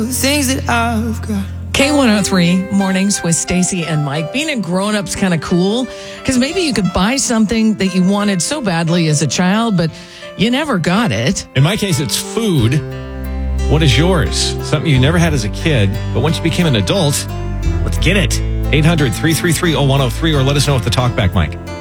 things that I've got. K103 mornings with Stacey and Mike. Being a grown-up's kind of cool because maybe you could buy something that you wanted so badly as a child, but you never got it. In my case, it's food. What is yours? Something you never had as a kid, but once you became an adult, let's get it. 800-333-0103 or let us know with the talkback mic.